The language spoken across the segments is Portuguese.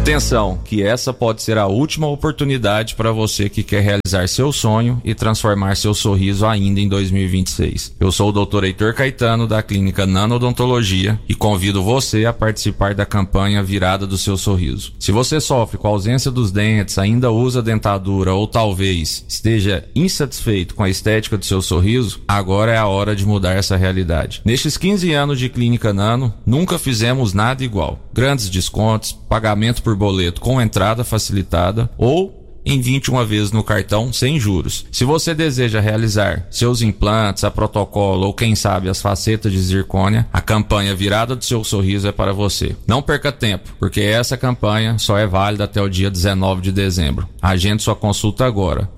Atenção, que essa pode ser a última oportunidade para você que quer realizar seu sonho e transformar seu sorriso ainda em 2026. Eu sou o Dr. Heitor Caetano, da Clínica Nanodontologia, e convido você a participar da campanha Virada do Seu Sorriso. Se você sofre com a ausência dos dentes, ainda usa dentadura ou talvez esteja insatisfeito com a estética do seu sorriso, agora é a hora de mudar essa realidade. Nestes 15 anos de Clínica Nano, nunca fizemos nada igual. Grandes descontos, pagamento por boleto com entrada facilitada ou em 21 vezes no cartão sem juros. Se você deseja realizar seus implantes a protocolo ou quem sabe as facetas de zircônia, a campanha Virada do Seu Sorriso é para você. Não perca tempo, porque essa campanha só é válida até o dia 19 de dezembro. Agende sua consulta agora,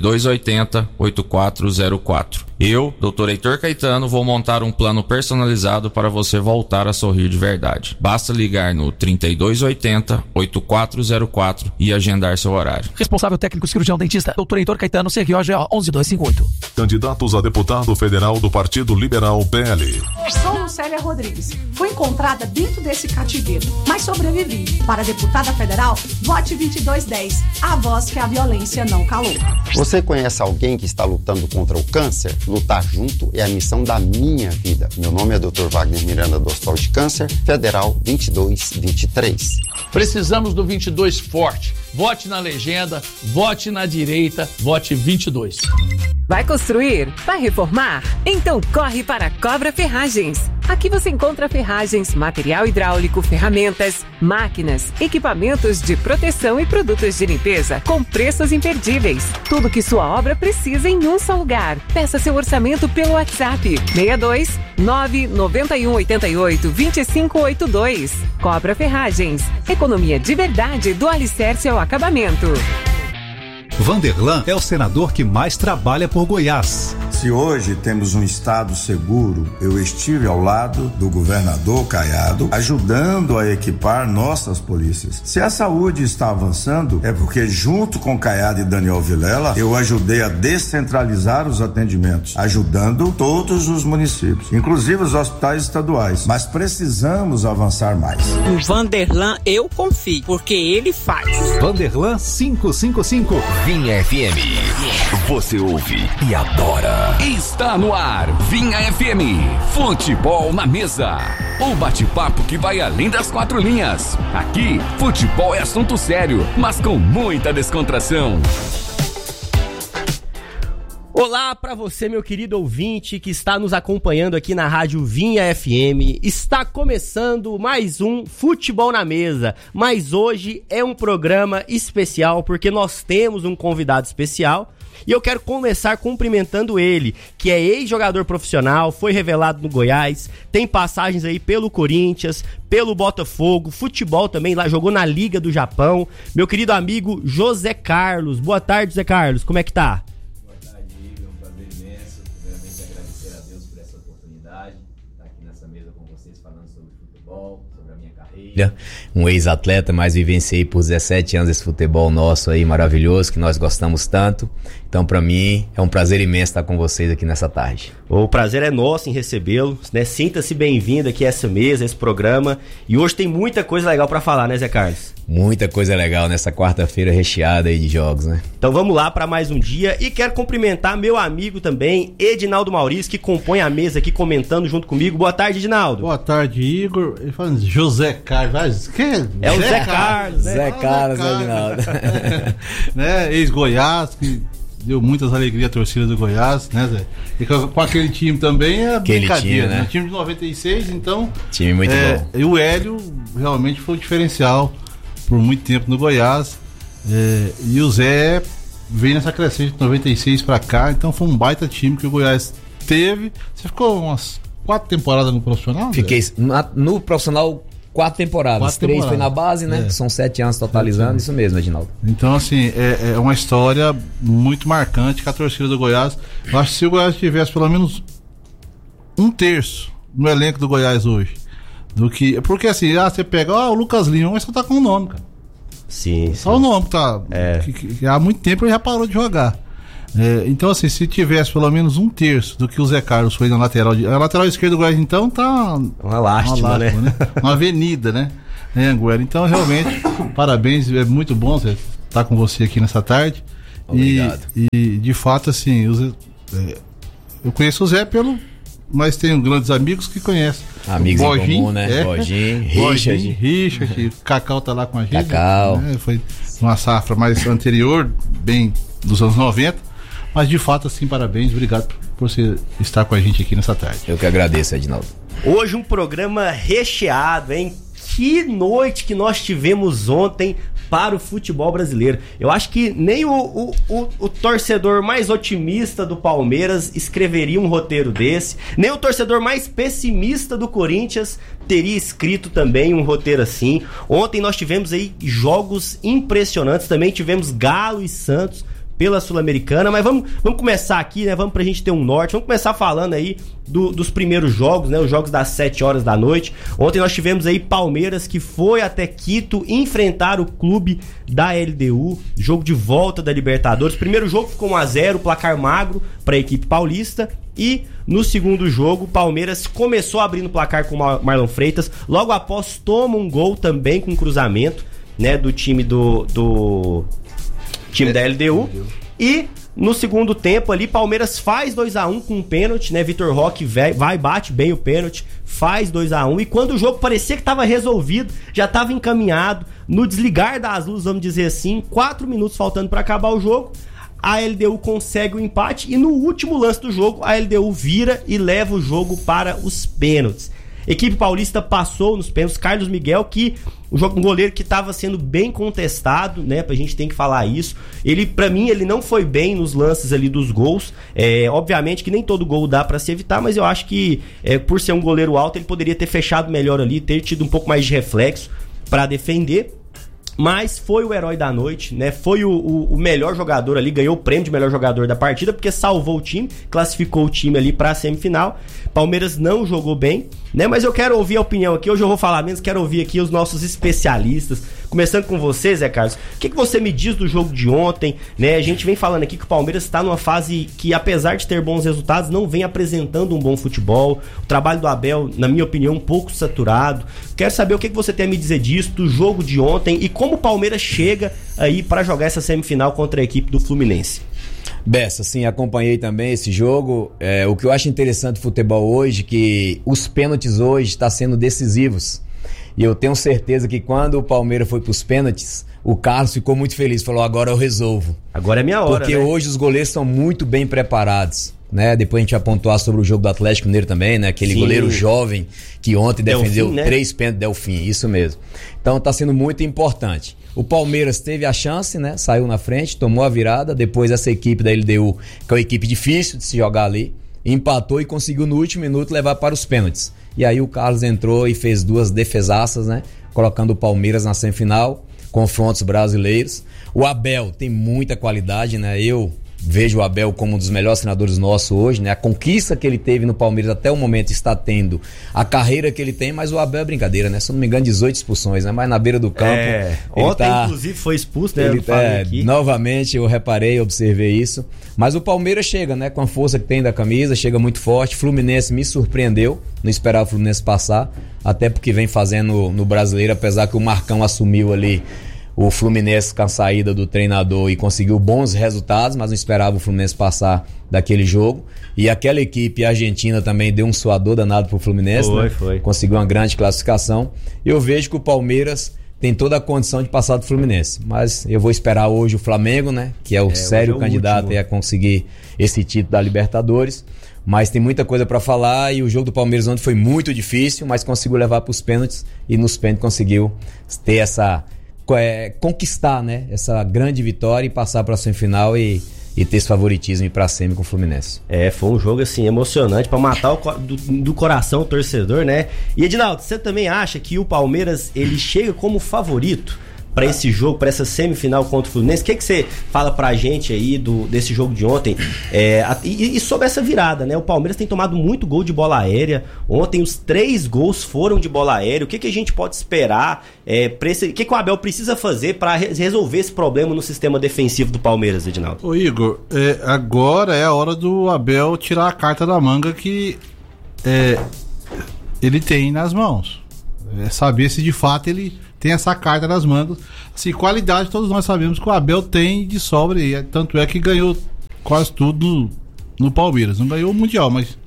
3280-8404. Eu, Dr. Heitor Caetano, vou montar um plano personalizado para você voltar a sorrir de verdade. Basta ligar no 3280-8404 e agendar seu horário. Responsável técnico cirurgião dentista, Dr. Heitor Caetano, CROGO 11258. Candidatos a deputado federal do Partido Liberal PL. Sou Lucélia Rodrigues. Fui encontrada dentro desse cativeiro, mas sobrevivi. Para deputada federal, vote 2210. A voz que a violência não calou. Você conhece alguém que está lutando contra o câncer? Lutar junto é a missão da minha vida. Meu nome é Dr. Wagner Miranda do Hospital de Câncer, Federal 2223. Precisamos do 22 forte. Vote na legenda, vote na direita, vote 22. Vai construir? Vai reformar? Então corre para a Cobra Ferragens. Aqui você encontra ferragens, material hidráulico, ferramentas, máquinas, equipamentos de proteção e produtos de limpeza com preços imperdíveis. Tudo que sua obra precisa em um só lugar. Peça seu orçamento pelo WhatsApp 62 991 88 2582. Cobra Ferragens. Economia de verdade do alicerce ao acabamento. Vanderlan é o senador que mais trabalha por Goiás. Se hoje temos um estado seguro, eu estive ao lado do governador Caiado, ajudando a equipar nossas polícias. Se a saúde está avançando, é porque junto com Caiado e Daniel Vilela, eu ajudei a descentralizar os atendimentos, ajudando todos os municípios, inclusive os hospitais estaduais. Mas precisamos avançar mais. O Vanderlan eu confio, porque ele faz. Vanderlan 555. Vinha FM. Você ouve e adora. Está no ar, Vinha FM. Futebol na mesa. O bate-papo que vai além das quatro linhas. Aqui, futebol é assunto sério, mas com muita descontração. Olá para você, meu querido ouvinte que está nos acompanhando aqui na Rádio Vinha FM. Está começando mais um Futebol na Mesa, mas hoje é um programa especial porque nós temos um convidado especial e eu quero começar cumprimentando ele, que é ex-jogador profissional, foi revelado no Goiás, tem passagens aí pelo Corinthians, pelo Botafogo, futebol também, lá jogou na Liga do Japão. Meu querido amigo José Carlos. Boa tarde, José Carlos, como é que tá? Um ex-atleta, mas vivenciei por 17 anos esse futebol nosso aí maravilhoso, que nós gostamos tanto. Então, pra mim, é um prazer imenso estar com vocês aqui nessa tarde. O prazer é nosso em recebê-lo, né? Sinta-se bem-vindo aqui a essa mesa, a esse programa. E hoje tem muita coisa legal pra falar, né, Zé Carlos? Muita coisa legal nessa quarta-feira recheada aí de jogos, né? Então vamos lá para mais um dia e quero cumprimentar meu amigo também, Edinaldo Maurício, que compõe a mesa aqui comentando junto comigo. Boa tarde, Edinaldo. Boa tarde, Igor. Ele fala José Carlos. É o Zé Carlos, né? Zé Carlos, Edinaldo. Né? Ex-Goiás, que deu muitas alegrias à torcida do Goiás, né, Zé? E com aquele time também é brincadeira, né? Time de 96, então... Time muito bom. E o Hélio realmente foi o diferencial por muito tempo no Goiás, e o Zé veio nessa crescente de 96 pra cá, então foi um baita time que o Goiás teve. Você ficou umas 4 temporadas no profissional? Fiquei no profissional 4 temporadas, 3 foi na base, né? São 7 anos totalizando, isso mesmo, Edinaldo. Então, assim, é uma história muito marcante com a torcida do Goiás. Eu acho que se o Goiás tivesse pelo menos 1/3 no elenco do Goiás hoje, do que. Porque assim, você pega, o Lucas Lima, mas só tá com o nome, cara. Sim. Só o nome, tá? Que há muito tempo ele já parou de jogar. Então, assim, se tivesse pelo menos 1/3 do que o Zé Carlos foi na lateral. A lateral esquerda do Goiás, então, tá. Uma lástima, né? Uma avenida, né? Anguera. Então, realmente, parabéns, é muito bom estar com você aqui nessa tarde. Obrigado. E de fato, assim, eu conheço o Zé mas tenho grandes amigos que conhecem. Amigos em comum, né? Bojinho, Richard, Cacau tá lá com a gente. Cacau. Né? Foi uma safra mais anterior, bem dos anos 90. Mas de fato, assim, parabéns, obrigado por você estar com a gente aqui nessa tarde. Eu que agradeço, Edinaldo. Hoje um programa recheado, hein? Que noite que nós tivemos ontem para o futebol brasileiro. Eu acho que nem o torcedor mais otimista do Palmeiras escreveria um roteiro desse, nem o torcedor mais pessimista do Corinthians teria escrito também um roteiro assim. Ontem nós tivemos aí jogos impressionantes, também tivemos Galo e Santos pela Sul-Americana, mas vamos começar aqui, né? Vamos pra gente ter um norte. Vamos começar falando aí dos primeiros jogos, né? Os jogos das 7 horas da noite. Ontem nós tivemos aí Palmeiras, que foi até Quito enfrentar o clube da LDU, jogo de volta da Libertadores. Primeiro jogo ficou 1-0, placar magro pra equipe paulista. E no segundo jogo, o Palmeiras começou abrindo o placar com o Marlon Freitas. Logo após, toma um gol também com cruzamento, né? Do time time da LDU. E no segundo tempo ali, Palmeiras faz 2-1 com um pênalti, né? Vitor Roque vai, bate bem o pênalti, faz 2-1. E quando o jogo parecia que estava resolvido, já estava encaminhado, no desligar das luzes, vamos dizer assim, 4 minutos faltando para acabar o jogo, a LDU consegue o empate e no último lance do jogo, a LDU vira e leva o jogo para os pênaltis. Equipe paulista passou nos pênaltis. Carlos Miguel, um goleiro que estava sendo bem contestado, né? A gente tem que falar isso. Pra mim, ele não foi bem nos lances ali dos gols. Obviamente que nem todo gol dá para se evitar, mas eu acho que por ser um goleiro alto, ele poderia ter fechado melhor ali, ter tido um pouco mais de reflexo para defender. Mas foi o herói da noite, né? Foi o melhor jogador ali, ganhou o prêmio de melhor jogador da partida, porque salvou o time, classificou o time ali pra semifinal. Palmeiras não jogou bem, né? Mas eu quero ouvir a opinião aqui, hoje eu vou falar menos, quero ouvir aqui os nossos especialistas. Começando com você, Zé Carlos, o que você me diz do jogo de ontem, né? A gente vem falando aqui que o Palmeiras está numa fase que, apesar de ter bons resultados, não vem apresentando um bom futebol. O trabalho do Abel, na minha opinião, um pouco saturado. Quero saber o que você tem a me dizer disso, do jogo de ontem e como o Palmeiras chega aí para jogar essa semifinal contra a equipe do Fluminense. Bessa, sim, acompanhei também esse jogo. O que eu acho interessante do futebol hoje, que os pênaltis hoje estão sendo decisivos. E eu tenho certeza que quando o Palmeiras foi pros pênaltis, o Carlos ficou muito feliz, falou, agora eu resolvo. Agora é minha hora, porque, né? Hoje os goleiros são muito bem preparados, né? Depois a gente vai pontuar sobre o jogo do Atlético Mineiro também, né? Aquele goleiro jovem que ontem defendeu 3 pênaltis, Delfim, isso mesmo. Então tá sendo muito importante. O Palmeiras teve a chance, né? Saiu na frente, tomou a virada, depois essa equipe da LDU, que é uma equipe difícil de se jogar ali, empatou e conseguiu no último minuto levar para os pênaltis. E aí o Carlos entrou e fez 2 defesaças, né? Colocando o Palmeiras na semifinal, confrontos brasileiros. O Abel tem muita qualidade, né? Eu vejo o Abel como um dos melhores treinadores nossos hoje, né? A conquista que ele teve no Palmeiras até o momento está tendo a carreira que ele tem, mas o Abel é brincadeira, né? Se eu não me engano, 18 expulsões, né? Mas na beira do campo... Ontem, inclusive, foi expulso, né? Novamente, eu reparei, observei isso. Mas o Palmeiras chega, né? Com a força que tem da camisa, chega muito forte. Fluminense me surpreendeu, não esperava o Fluminense passar, até porque vem fazendo no Brasileiro, apesar que o Marcão assumiu ali o Fluminense com a saída do treinador e conseguiu bons resultados, mas não esperava o Fluminense passar daquele jogo. E aquela equipe argentina também deu um suador danado pro Fluminense, foi. Conseguiu uma grande classificação. Eu vejo que o Palmeiras tem toda a condição de passar do Fluminense, mas eu vou esperar hoje o Flamengo, né? Que é o sério candidato a conseguir esse título da Libertadores. Mas tem muita coisa pra falar e o jogo do Palmeiras ontem foi muito difícil, mas conseguiu levar pros pênaltis e nos pênaltis conseguiu ter conquistar, né, essa grande vitória e passar para a semifinal e ter esse favoritismo e ir pra semi com o Fluminense. Foi um jogo assim emocionante para matar do coração o torcedor, né? E Edinaldo, você também acha que o Palmeiras ele chega como favorito para esse jogo, para essa semifinal contra o Fluminense? O que você fala pra gente aí desse jogo de ontem? E sobre essa virada, né? O Palmeiras tem tomado muito gol de bola aérea. Ontem os 3 gols foram de bola aérea. O que a gente pode esperar? O que o Abel precisa fazer para resolver esse problema no sistema defensivo do Palmeiras, Edinaldo? Ô Igor, agora é a hora do Abel tirar a carta da manga que ele tem nas mãos. Saber se de fato ele tem essa carta nas mangas. Assim, qualidade todos nós sabemos que o Abel tem de sobra, e tanto é que ganhou quase tudo no Palmeiras. Não ganhou o Mundial, mas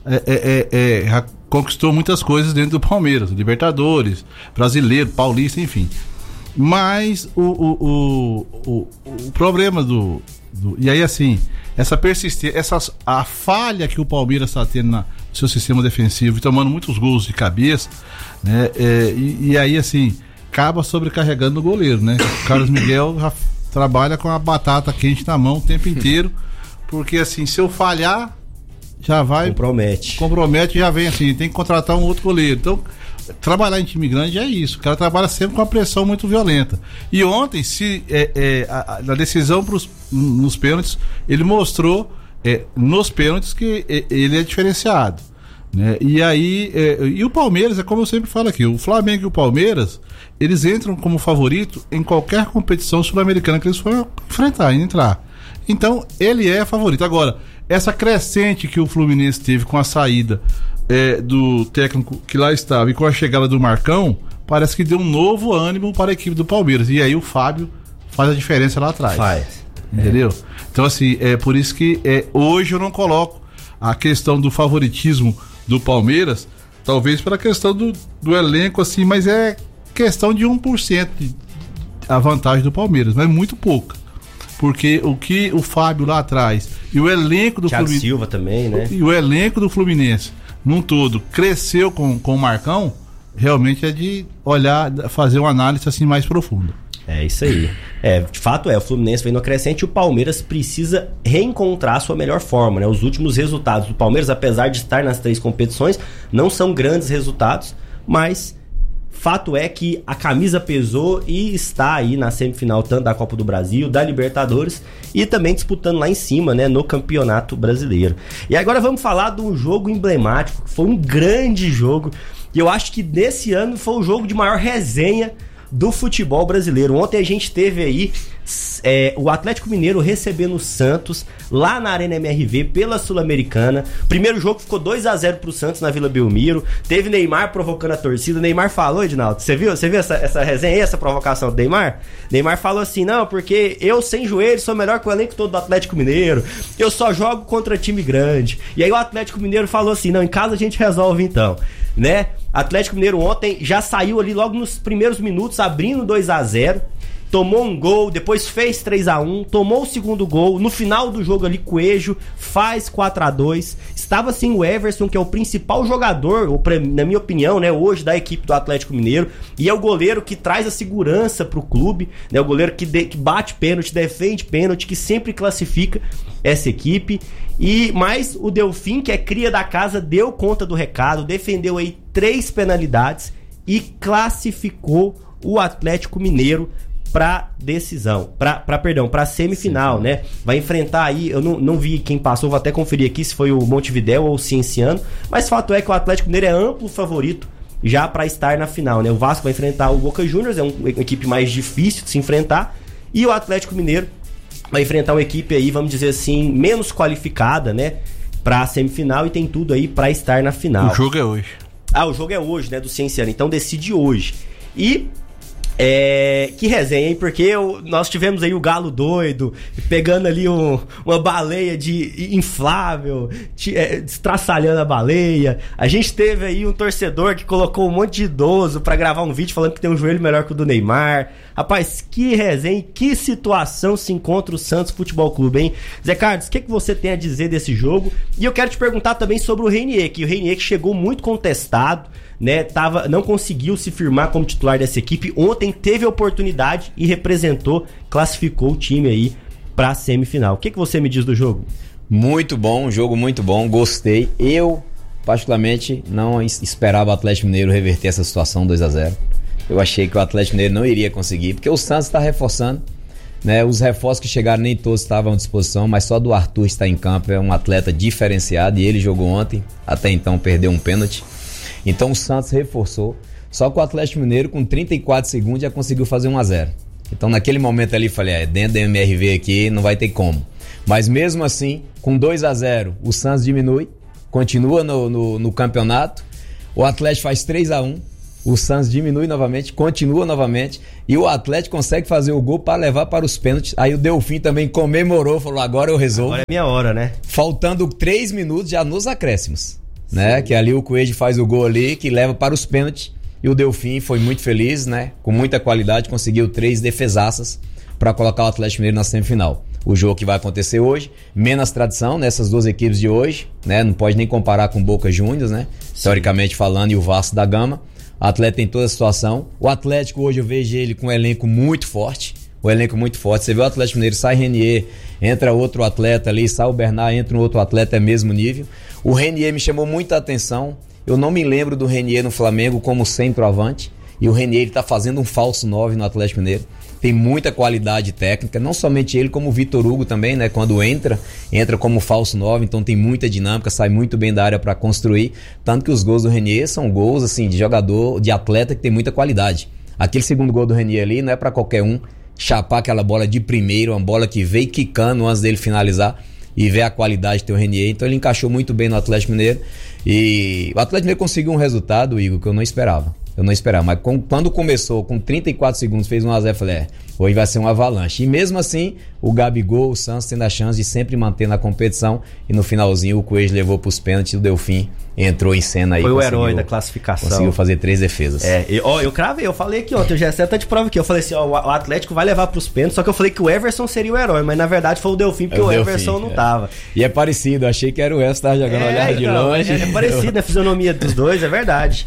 já conquistou muitas coisas dentro do Palmeiras, Libertadores, Brasileiro, Paulista, enfim. Mas o problema e aí assim, essa persistência, a falha que o Palmeiras está tendo no seu sistema defensivo e tomando muitos gols de cabeça, né? E aí assim, acaba sobrecarregando o goleiro, né? O Carlos Miguel já trabalha com a batata quente na mão o tempo inteiro, porque assim, se eu falhar, já vai... Compromete, já vem assim, tem que contratar um outro goleiro. Então, trabalhar em time grande é isso, o cara trabalha sempre com uma pressão muito violenta. E ontem, na decisão nos pênaltis, ele mostrou nos pênaltis que ele é diferenciado, né? E aí, e o Palmeiras, é como eu sempre falo aqui, o Flamengo e o Palmeiras, eles entram como favorito em qualquer competição sul-americana que eles forem enfrentar e entrar. Então, ele é favorito. Agora, essa crescente que o Fluminense teve com a saída do técnico que lá estava e com a chegada do Marcão, parece que deu um novo ânimo para a equipe do Palmeiras. E aí o Fábio faz a diferença lá atrás. Faz. Entendeu? Então, assim, é por isso que hoje eu não coloco a questão do favoritismo do Palmeiras, talvez pela questão do elenco, assim, mas é questão de 1% a vantagem do Palmeiras, mas é muito pouca. Porque o que o Fábio lá atrás e o elenco do Fluminense. Silva também, né? E o elenco do Fluminense, num todo, cresceu com o Marcão, realmente é de olhar, fazer uma análise assim mais profunda. É isso aí. De fato o Fluminense vem no crescente e o Palmeiras precisa reencontrar a sua melhor forma, né? Os últimos resultados do Palmeiras, apesar de estar nas 3 competições, não são grandes resultados, mas fato é que a camisa pesou e está aí na semifinal tanto da Copa do Brasil, da Libertadores e também disputando lá em cima, né, no Campeonato Brasileiro. E agora vamos falar de um jogo emblemático, que foi um grande jogo, e eu acho que nesse ano foi o jogo de maior resenha do futebol brasileiro. Ontem a gente teve aí o Atlético Mineiro recebendo o Santos lá na Arena MRV pela Sul-Americana. Primeiro jogo ficou 2-0 pro Santos na Vila Belmiro. Teve Neymar provocando a torcida. Neymar falou, Edinaldo, você viu essa resenha aí, essa provocação do Neymar? Neymar falou assim, não, porque eu sem joelho sou melhor que o elenco todo do Atlético Mineiro, eu só jogo contra time grande. E aí o Atlético Mineiro falou assim, não, em casa a gente resolve então, né? Atlético Mineiro ontem já saiu ali logo nos primeiros minutos abrindo 2-0, tomou um gol, depois fez 3-1, tomou o segundo gol, no final do jogo ali Coelho faz 4-2, estava assim o Everson, que é o principal jogador, na minha opinião, né, hoje da equipe do Atlético Mineiro, e é o goleiro que traz a segurança pro clube, né, o goleiro que bate pênalti, defende pênalti, que sempre classifica essa equipe. Mas o Delfim, que é cria da casa, deu conta do recado, defendeu aí 3 penalidades e classificou o Atlético Mineiro pra decisão, pra semifinal, sim, né? Vai enfrentar aí, eu não vi quem passou, vou até conferir aqui se foi o Montevidéu ou o Cienciano, mas fato é que o Atlético Mineiro é amplo favorito já pra estar na final, né? O Vasco vai enfrentar o Boca Juniors, é uma equipe mais difícil de se enfrentar, e o Atlético Mineiro vai enfrentar uma equipe aí, vamos dizer assim, menos qualificada, né? Pra semifinal e tem tudo aí pra estar na final. O jogo é hoje. O jogo é hoje, né? Do Cienciano, então decide hoje. E que resenha, hein? Porque nós tivemos aí o Galo doido, pegando ali uma baleia inflável, estraçalhando a baleia. A gente teve aí um torcedor que colocou um monte de idoso pra gravar um vídeo falando que tem um joelho melhor que o do Neymar. Rapaz, que resenha, que situação se encontra o Santos Futebol Clube, hein? Zé Carlos, o que você tem a dizer desse jogo? E eu quero te perguntar também sobre o Reinier, que chegou muito contestado, né? Não conseguiu se firmar como titular dessa equipe. Ontem teve a oportunidade e representou, classificou o time aí pra semifinal. O que você me diz do jogo? Muito bom, um jogo muito bom, gostei. Eu, particularmente, não esperava o Atlético Mineiro reverter essa situação 2-0. Eu achei que o Atlético Mineiro não iria conseguir, porque o Santos está reforçando, né? Os reforços que chegaram nem todos estavam à disposição, mas só do Arthur está em campo, é um atleta diferenciado e ele jogou ontem, até então perdeu um pênalti. Então o Santos reforçou, só que o Atlético Mineiro com 34 segundos já conseguiu fazer 1-0. Então naquele momento ali falei, dentro da MRV aqui não vai ter como. Mas mesmo assim, com 2-0, o Santos diminui, continua no campeonato, o Atlético faz 3-1, o Santos diminui novamente, continua novamente, e o Atlético consegue fazer o gol para levar para os pênaltis. Aí o Delfim também comemorou, falou, agora eu resolvo. Agora é minha hora, né? Faltando 3 minutos já nos acréscimos, né? Que ali o Coelho faz o gol ali, que leva para os pênaltis, e o Delfim foi muito feliz, né? Com muita qualidade, conseguiu 3 defesaças para colocar o Atlético Mineiro na semifinal. O jogo que vai acontecer hoje, menos tradição nessas duas equipes de hoje, né? Não pode nem comparar com o Boca Juniors, né? Teoricamente falando, e o Vasco da Gama. O Atlético tem toda a situação. O Atlético hoje eu vejo ele com um elenco muito forte. Você vê o Atlético Mineiro, sai Renier, entra outro atleta ali, sai o Bernard, entra um outro atleta, é mesmo nível. O Renier me chamou muita atenção. Eu não me lembro do Renier no Flamengo como centroavante. E o Renier ele tá fazendo um falso 9 no Atlético Mineiro. Tem muita qualidade técnica, não somente ele, como o Vitor Hugo também, né? Quando entra como falso 9, então tem muita dinâmica, sai muito bem da área para construir. Tanto que os gols do Renier são gols assim de jogador, de atleta que tem muita qualidade. Aquele segundo gol do Renier ali não é para qualquer um chapar aquela bola de primeiro, uma bola que veio quicando antes dele finalizar e ver a qualidade do teu Renier. Então ele encaixou muito bem no Atlético Mineiro. E o Atlético Mineiro conseguiu um resultado, Igor, que eu não esperava. Mas quando começou com 34 segundos, fez 1-0, eu falei, hoje vai ser uma avalanche. E mesmo assim, o Gabigol, o Santos tendo a chance de sempre manter na competição, e no finalzinho o Coelho levou para os pênaltis, o Delfim entrou em cena aí. Foi o herói da classificação. Conseguiu fazer 3 defesas. Eu cravei, eu falei aqui ontem, o Gessé tá de prova aqui, eu falei assim, o Atlético vai levar para os pênaltis, só que eu falei que o Everson seria o herói, mas na verdade foi o Delfim, porque o Everson não tava. E é parecido, achei que era o Everson que tava jogando olhar de longe. É parecido, a fisionomia dos dois, é verdade.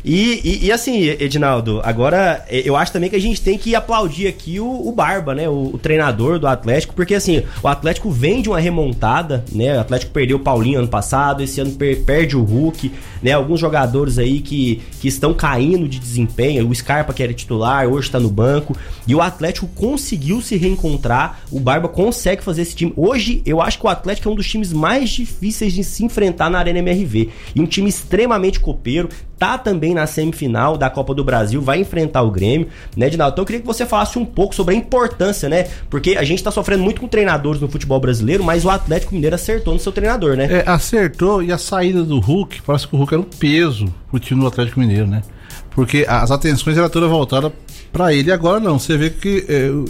E assim, Edinaldo, agora eu acho também que a gente tem que aplaudir aqui o Barba, né? O treinador do Atlético, porque assim, o Atlético vem de uma remontada, né? O Atlético perdeu o Paulinho ano passado, esse ano perde o Hulk, né? Alguns jogadores aí que estão caindo de desempenho, o Scarpa que era titular, hoje tá no banco, e o Atlético conseguiu se reencontrar, o Barba consegue fazer esse time. Hoje, eu acho que o Atlético é um dos times mais difíceis de se enfrentar na Arena MRV, e um time extremamente copeiro, tá também na semifinal da Copa do Brasil, vai enfrentar o Grêmio, né, Edinaldo? Então eu queria que você falasse um pouco sobre a importância, né? Porque a gente tá sofrendo muito com treinadores no futebol brasileiro, mas o Atlético Mineiro acertou no seu treinador, né? Acertou, e a saída do Hulk, parece que o Hulk era um peso pro time do Atlético Mineiro, né? Porque as atenções eram todas voltadas pra ele, e agora não, você vê que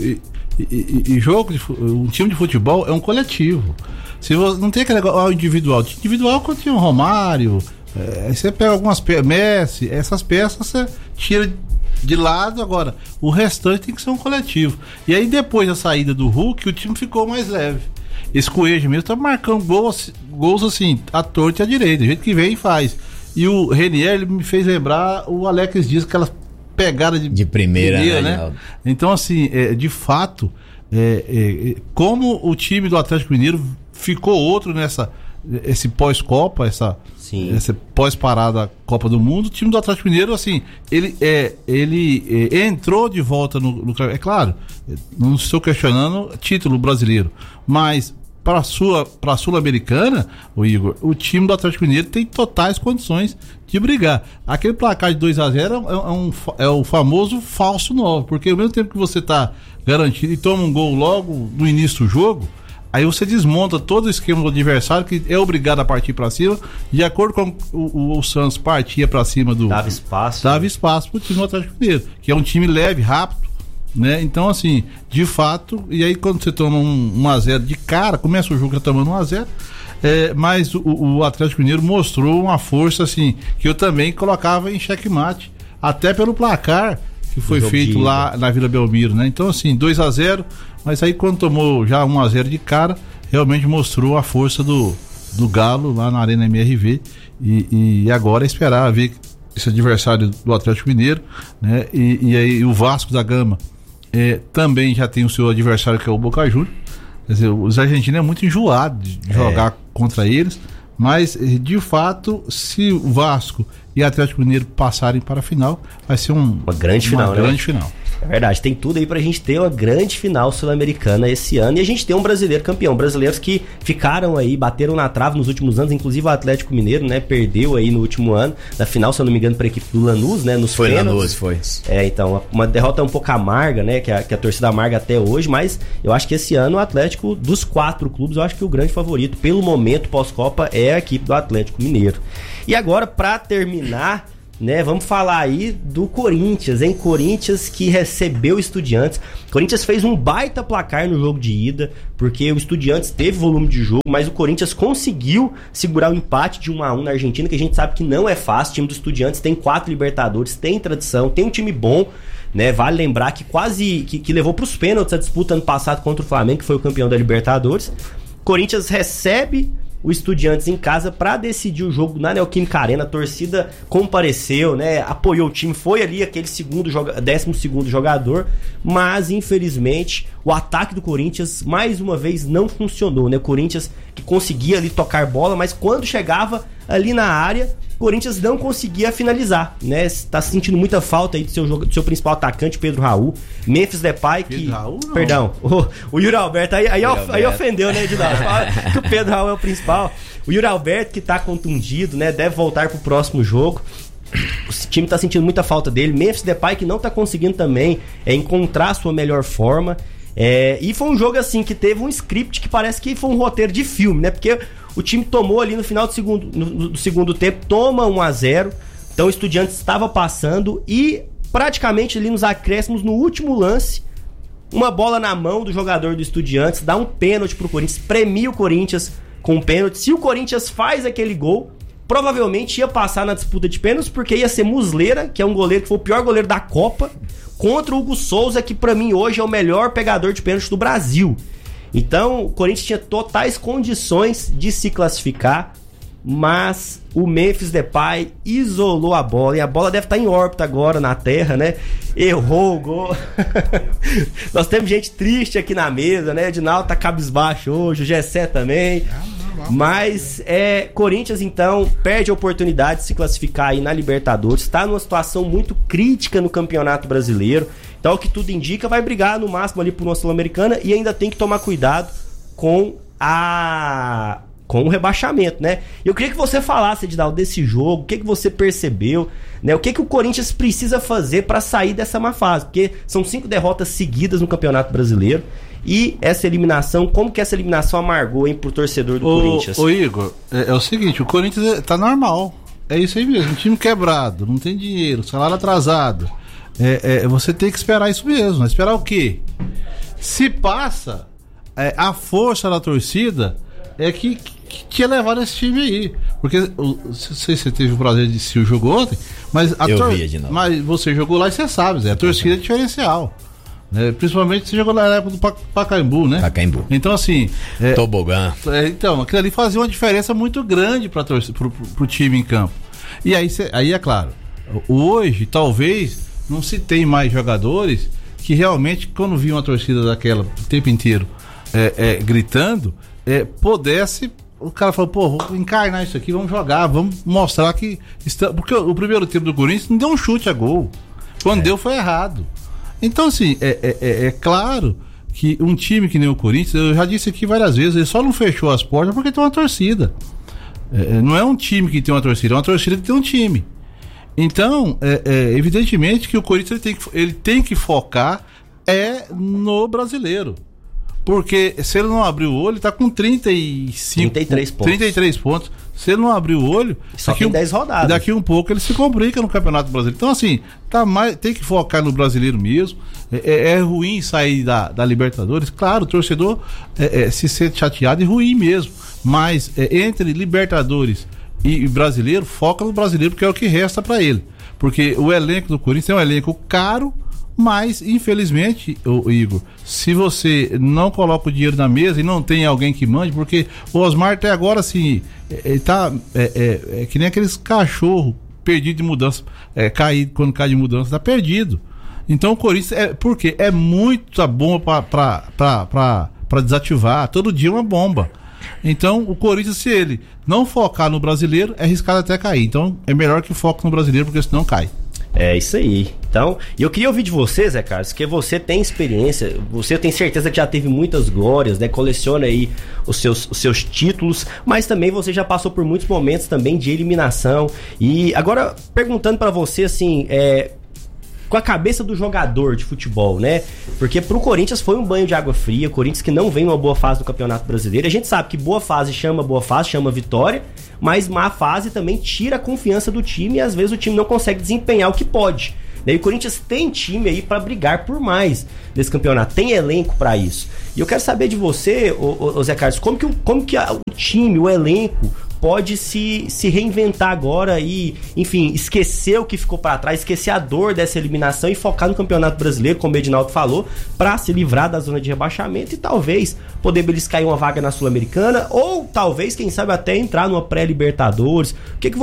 um time de futebol é um coletivo. Se você, não tem aquele negócio individual. Individual quando tinha o Romário, aí você pega algumas peças, Messi, essas peças você tira de lado. Agora, o restante tem que ser um coletivo. E aí depois da saída do Hulk, o time ficou mais leve. Esse Coelho mesmo tá marcando gols assim, à torta e à direita, do jeito que vem e faz. E o Renier, ele me fez lembrar o Alex Dias, aquela pegada de primeira, né? Então assim, de fato, como o time do Atlético Mineiro ficou outro esse pós-Copa, essa pós-parada Copa do Mundo. O time do Atlético Mineiro, assim, ele entrou de volta no é claro, não estou questionando título brasileiro, mas para a Sul-Americana, o Igor, o time do Atlético Mineiro tem totais condições de brigar. Aquele placar de 2-0 é o famoso falso 9, porque ao mesmo tempo que você está garantido e toma um gol logo no início do jogo, aí você desmonta todo o esquema do adversário, que é obrigado a partir para cima. De acordo com o Santos partia para cima dava espaço pro time do Atlético Mineiro, que é um time leve, rápido, né? Então assim, de fato, e aí quando você toma 1-0 de cara, começa o jogo já tomando 1-0, mas o Atlético Mineiro mostrou uma força assim, que eu também colocava em xeque-mate, até pelo placar que foi feito lá na Vila Belmiro, né? Então assim, 2-0, mas aí quando tomou já 1-0 de cara, realmente mostrou a força do Galo lá na Arena MRV, e agora é esperar ver esse adversário do Atlético Mineiro, né? E aí o Vasco da Gama também já tem o seu adversário, que é o Boca Juniors. Quer dizer, os argentinos é muito enjoado de jogar contra eles, mas de fato, se o Vasco e o Atlético Mineiro passarem para a final, vai ser uma grande final. É verdade, tem tudo aí pra gente ter uma grande final sul-americana esse ano, e a gente tem um brasileiro campeão, brasileiros que ficaram aí, bateram na trave nos últimos anos, inclusive o Atlético Mineiro, né, perdeu aí no último ano, na final, se eu não me engano, pra equipe do Lanús, né, nos pênaltis. Lanús, foi. Então, uma derrota um pouco amarga, né, que a torcida amarga até hoje, mas eu acho que esse ano o Atlético, dos 4 clubes, eu acho que o grande favorito, pelo momento pós-Copa, é a equipe do Atlético Mineiro. E agora, pra terminar, né? Vamos falar aí do Corinthians, hein? Corinthians que recebeu o Estudiantes. Corinthians fez um baita placar no jogo de ida, porque o Estudiantes teve volume de jogo, mas o Corinthians conseguiu segurar o empate de 1-1 na Argentina, que a gente sabe que não é fácil. O time do Estudiantes tem 4 Libertadores, tem tradição, tem um time bom, né? Vale lembrar que quase que levou para os pênaltis a disputa ano passado contra o Flamengo, que foi o campeão da Libertadores. Corinthians recebe o Estudiantes em casa para decidir o jogo na Neoquímica Arena. A torcida compareceu, né? Apoiou o time, foi ali aquele 12º jogador, mas infelizmente o ataque do Corinthians mais uma vez não funcionou, né? O Corinthians que conseguia ali tocar bola, mas quando chegava ali na área, o Corinthians não conseguia finalizar, né? Tá sentindo muita falta aí do seu principal atacante, Pedro Raul. Memphis Depay, que... Pedro Raul, não. Perdão, o Yuri Alberto, aí ofendeu, né, Edinaldo? Que o Pedro Raul é o principal. O Yuri Alberto, que tá contundido, né? Deve voltar pro próximo jogo. O time tá sentindo muita falta dele. Memphis Depay, que não tá conseguindo também encontrar a sua melhor forma. E foi um jogo assim que teve um script que parece que foi um roteiro de filme, né? Porque o time tomou ali no final do segundo tempo, toma 1-0. Então o Estudiantes estava passando e praticamente ali nos acréscimos, no último lance, uma bola na mão do jogador do Estudiantes, dá um pênalti pro Corinthians, premia o Corinthians com um pênalti. Se o Corinthians faz aquele gol, provavelmente ia passar na disputa de pênaltis, porque ia ser Muslera, que é um goleiro que foi o pior goleiro da Copa, contra o Hugo Souza, que pra mim hoje é o melhor pegador de pênalti do Brasil. Então o Corinthians tinha totais condições de se classificar, mas o Memphis Depay isolou a bola, e a bola deve estar em órbita agora na Terra, né? Errou o gol. Nós temos gente triste aqui na mesa, né? Edinaldo tá cabisbaixo hoje, o Gessé também. Mas Corinthians então perde a oportunidade de se classificar aí na Libertadores, está numa situação muito crítica no Campeonato Brasileiro. Então, o que tudo indica, vai brigar no máximo ali por uma Sul-Americana, e ainda tem que tomar cuidado com o rebaixamento, né? Eu queria que você falasse, Edinaldo, desse jogo, o que você percebeu, né? O que o Corinthians precisa fazer para sair dessa má fase, porque são 5 derrotas seguidas no Campeonato Brasileiro, e essa eliminação, como que essa eliminação amargou, hein, pro torcedor do Corinthians? Ô Igor, é o seguinte, o Corinthians tá normal, é isso aí mesmo, um time quebrado, não tem dinheiro, salário atrasado. Você tem que esperar isso mesmo. Esperar o quê? Se passa, a força da torcida é que tinha levado esse time aí. Porque, não sei se você teve o prazer de assistir o jogo ontem, mas mas você jogou lá e você sabe, a torcida é diferencial. Principalmente você jogou na época do Pacaembu, né? Pacaembu. Então, assim. Tobogã. Então, aquilo ali fazia uma diferença muito grande pro time em campo. E aí é claro, hoje, talvez, não se tem mais jogadores que realmente, quando viam uma torcida daquela o tempo inteiro gritando, pudesse. O cara falou, vou encarnar isso aqui, vamos jogar, vamos mostrar que. Porque o primeiro tempo do Corinthians não deu um chute a gol. Quando deu, foi errado. Então, assim, é claro que um time que nem o Corinthians, eu já disse aqui várias vezes, ele só não fechou as portas porque tem uma torcida. Não é um time que tem uma torcida, é uma torcida que tem um time. Então, evidentemente que o Corinthians ele tem que focar no brasileiro. Porque se ele não abrir o olho, ele tá com 33 pontos. Se ele não abrir o olho, só tem 10 rodadas. Daqui um pouco ele se complica no Campeonato Brasileiro. Então, assim, tem que focar no brasileiro mesmo. É ruim sair da Libertadores. Claro, o torcedor se sente chateado e ruim mesmo. Mas entre Libertadores e brasileiro, foca no brasileiro, porque é o que resta para ele. Porque o elenco do Corinthians é um elenco caro, mas infelizmente, Igor, se você não coloca o dinheiro na mesa e não tem alguém que mande, porque o Osmar até agora, assim, tá que nem aqueles cachorros perdidos de mudança, quando cai de mudança, tá perdido. Então o Corinthians, porque é muita bomba para desativar, todo dia uma bomba. Então o Corinthians, se ele não focar no brasileiro, é arriscado até cair. Então é melhor que foque no brasileiro, porque senão cai. É isso aí. Então, eu queria ouvir de você, Zé Carlos, que você tem experiência, você tem certeza que já teve muitas glórias, né? Coleciona aí os seus títulos, mas também você já passou por muitos momentos também de eliminação. E agora, perguntando pra você, assim, com a cabeça do jogador de futebol, né? Porque pro Corinthians foi um banho de água fria, o Corinthians que não vem numa boa fase do Campeonato Brasileiro. A gente sabe que boa fase, chama vitória, mas má fase também tira a confiança do time e às vezes o time não consegue desempenhar o que pode. E o Corinthians tem time aí pra brigar por mais nesse campeonato, tem elenco pra isso. E eu quero saber de você, ô Zé Carlos, como que o time, o elenco pode se reinventar agora e, enfim, esquecer o que ficou pra trás, esquecer a dor dessa eliminação e focar no Campeonato Brasileiro, como o Edinaldo falou, pra se livrar da zona de rebaixamento e talvez poder beliscar uma vaga na Sul-Americana ou talvez, quem sabe, até entrar numa pré-Libertadores. O que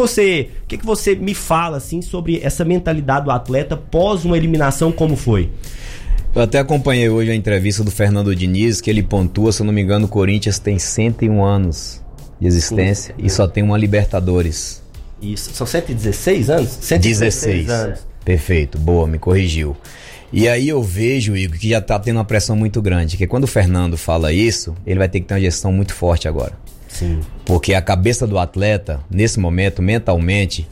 você me fala, assim, sobre essa mentalidade do atleta pós uma eliminação como foi? Eu até acompanhei hoje a entrevista do Fernando Diniz, que ele pontua, se eu não me engano, o Corinthians tem 101 anos de existência e só tem uma Libertadores. Isso, são 116 anos? 116 anos. Perfeito, boa, me corrigiu. E aí eu vejo, Igor, que já tá tendo uma pressão muito grande, que quando o Fernando fala isso, ele vai ter que ter uma gestão muito forte agora. Sim. Porque a cabeça do atleta, nesse momento, mentalmente,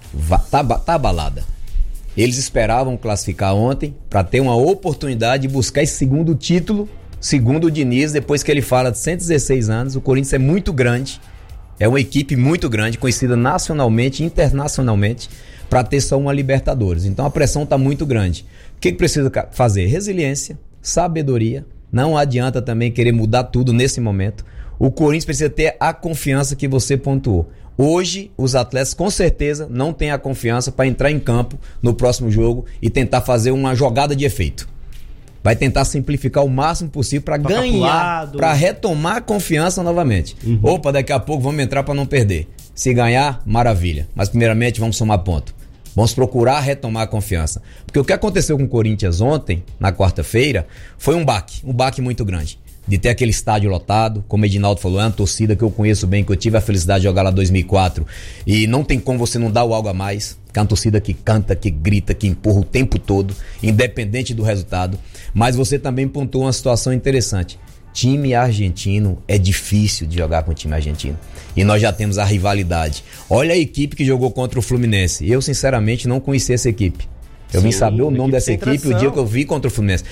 tá abalada. Eles esperavam classificar ontem para ter uma oportunidade de buscar esse segundo título, segundo o Diniz, depois que ele fala de 116 anos, o Corinthians é muito grande, é uma equipe muito grande, conhecida nacionalmente e internacionalmente, para ter só uma Libertadores. Então a pressão está muito grande. O que precisa fazer? Resiliência, sabedoria, não adianta também querer mudar tudo nesse momento. O Corinthians precisa ter a confiança que você pontuou. Hoje, os atletas com certeza não têm a confiança para entrar em campo no próximo jogo e tentar fazer uma jogada de efeito. Vai tentar simplificar o máximo possível para ganhar, para retomar a confiança novamente. Opa, daqui a pouco vamos entrar para não perder. Se ganhar, maravilha. Mas primeiramente vamos somar ponto. Vamos procurar retomar a confiança. Porque o que aconteceu com o Corinthians ontem, na quarta-feira, foi um baque muito grande. De ter aquele estádio lotado, como o Edinaldo falou, é uma torcida que eu conheço bem, que eu tive a felicidade de jogar lá em 2004, e não tem como você não dar o algo a mais, que é uma torcida que canta, que grita, que empurra o tempo todo, independente do resultado. Mas você também pontuou uma situação interessante. Time argentino é difícil de jogar com o time argentino, e nós já temos a rivalidade. Olha a equipe que jogou contra o Fluminense, eu sinceramente não conhecia essa equipe. Eu vim saber o nome dessa equipe o dia que eu vi contra o Fluminense.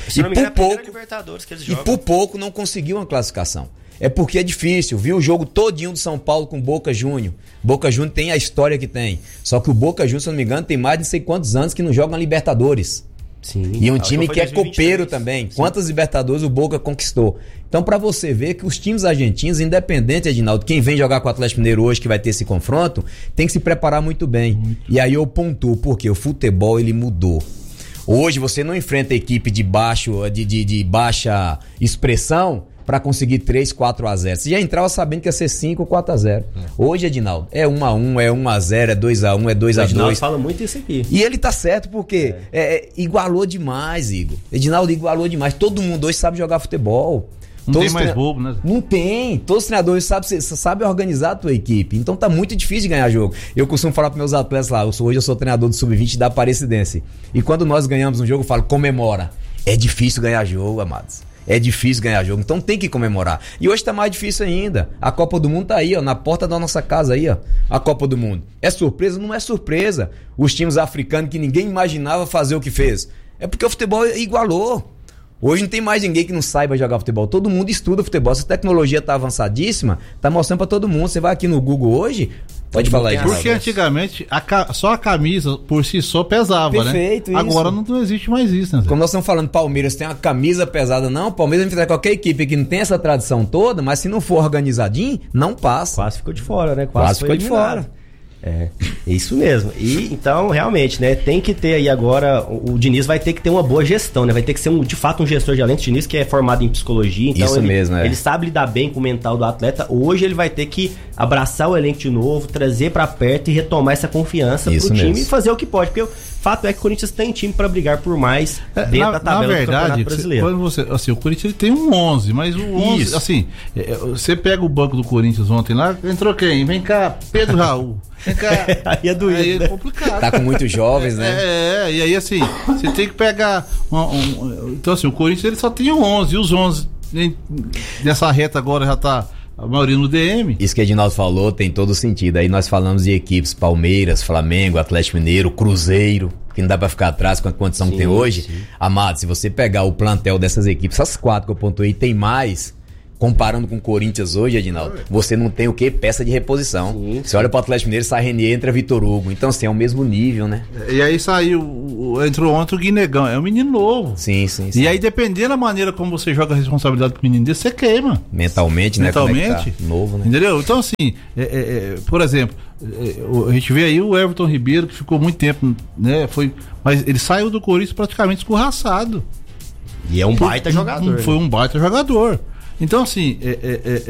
E por pouco não conseguiu uma classificação. É porque é difícil. Vi o jogo todinho do São Paulo com o Boca Juniors. Boca Juniors tem a história que tem. Só que o Boca Juniors, se não me engano, tem mais de não sei quantos anos que não joga na Libertadores. Sim. E um time que é copeiro também. Sim. Quantas Libertadores o Boca conquistou? Então, pra você ver que os times argentinos, independente, Edinaldo, quem vem jogar com o Atlético Mineiro hoje, que vai ter esse confronto, tem que se preparar muito bem. E aí eu pontuo, porque o futebol, ele mudou. Hoje você não enfrenta a equipe de baixa expressão para conseguir 3, 4-0. Você já entrava sabendo que ia ser 5 ou 4-0. Hoje, Edinaldo, é 1-1, é 1-0, é 2-1, é 2-2. Edinaldo fala muito isso aqui. E ele tá certo porque igualou demais, Igor. Edinaldo igualou demais. Todo mundo hoje sabe jogar futebol. Não tem mais bobo, né? Não tem. Todos os treinadores sabem organizar a tua equipe. Então tá muito difícil de ganhar jogo. Eu costumo falar para meus atletas lá, hoje eu sou treinador do Sub-20 da Aparecidense. E quando nós ganhamos um jogo, eu falo, comemora. É difícil ganhar jogo, amados. É difícil ganhar jogo, então tem que comemorar. E hoje tá mais difícil ainda. A Copa do Mundo tá aí, ó, na porta da nossa casa aí, ó. A Copa do Mundo. É surpresa? Não é surpresa. Os times africanos que ninguém imaginava fazer o que fez. É porque o futebol igualou. Hoje não tem mais ninguém que não saiba jogar futebol. Todo mundo estuda futebol. Essa tecnologia tá avançadíssima, tá mostrando pra todo mundo. Você vai aqui no Google hoje, pode falar aí. Porque antigamente só a camisa por si só pesava, perfeito, né? Agora não existe mais isso, né? Como nós estamos falando, Palmeiras tem uma camisa pesada, não. O Palmeiras vai enfrentar qualquer equipe que não tem essa tradição toda, mas se não for organizadinho, não passa. Quase ficou de fora, né? Quase ficou de fora. É isso mesmo. E então, realmente, né, tem que ter aí agora, o Diniz vai ter que ter uma boa gestão, né? Vai ter que ser de fato um gestor de elenco. O Diniz que é formado em psicologia, então isso mesmo, ele sabe lidar bem com o mental do atleta. Hoje ele vai ter que abraçar o elenco de novo, trazer pra perto e retomar essa confiança pro time e fazer o que pode, porque o fato é que o Corinthians tem time pra brigar por mais dentro da tabela do Campeonato Brasileiro. Quando você, assim, o Corinthians ele tem um 11, mas o 11, isso. Assim, você pega o banco do Corinthians ontem lá, entrou quem? Vem cá, Pedro Raul. Aí é doido, aí é complicado. Tá com muitos jovens, né? E aí assim, você tem que pegar então assim, o Corinthians ele só tem 11, e os 11 nessa reta agora já tá a maioria no DM. Isso que o Edinaldo falou tem todo sentido. Aí nós falamos de equipes Palmeiras, Flamengo, Atlético Mineiro, Cruzeiro, que não dá pra ficar atrás com a condição que tem hoje. Sim. Amado, se você pegar o plantel dessas equipes, essas 4 que eu pontuei, tem mais. Comparando com o Corinthians hoje, Edinaldo, você não tem o quê? Peça de reposição. Sim. Você olha pro Atlético Mineiro, sai Renier, entra Vitor Hugo. Então, assim, é o mesmo nível, né? E aí entrou ontem o Guinegão. É um menino novo. Sim. E aí, dependendo da maneira como você joga a responsabilidade pro menino desse, você queima. Mentalmente, né? Mentalmente. Tá novo, né? Entendeu? Então, assim, por exemplo, a gente vê aí o Everton Ribeiro, que ficou muito tempo, né? Mas ele saiu do Corinthians praticamente escorraçado. E é um baita jogador. Foi um baita jogador. Então, assim,